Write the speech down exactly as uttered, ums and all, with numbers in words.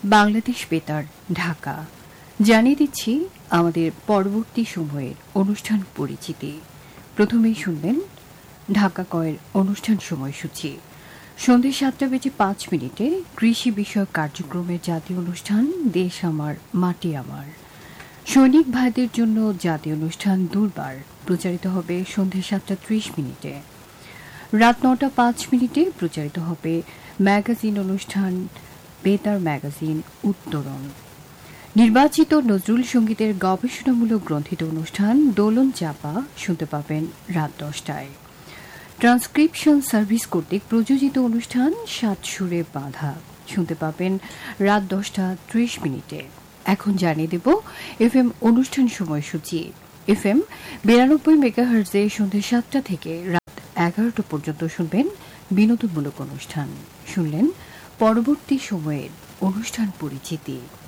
বাংলাদেশ বেতার ঢাকা জানিয়ে দিচ্ছি আমাদের পরবর্তী সময়ের অনুষ্ঠান পরিচিতি। প্রথমেই শুনবেন ঢাকা কয়ের অনুষ্ঠান সময়সূচি। সন্ধ্যে সাতটা বেজে পাঁচ মিনিটে কৃষি বিষয়ক কার্যক্রমের জাতীয় অনুষ্ঠান দেশ আমার মাটি আমার। সৈনিক ভাইদের জন্য জাতীয় অনুষ্ঠান দুর্বার প্রচারিত হবে সন্ধ্যে সাতটা ত্রিশ মিনিটে। রাত নটা পাঁচ মিনিটে প্রচারিত হবে ম্যাগাজিন অনুষ্ঠান বেতার ম্যাগাজিন উত্তরণ। নির্বাচিত নজরুল সঙ্গীতের গবেষণামূলক গ্রন্থিত অনুষ্ঠান দোলন চাপা শুনতে পাবেন রাত দশটায়। ট্রান্সক্রিপশন সার্ভিস কর্তৃক প্রযোজিত অনুষ্ঠান সাত সুরে বাঁধা শুনতে পাবেন রাত দশটা ত্রিশ মিনিটে। এখন জানিয়ে দেব এফ এম অনুষ্ঠান সময়সূচি। এফ এম বিরানব্বই মেগাহার্জে সন্ধ্যে সাতটা থেকে রাত এগারোটা পর্যন্ত শুনবেন বিনোদনমূলক অনুষ্ঠান। শুনলেন পরবর্তী সময়ের অনুষ্ঠান পরিচিতি।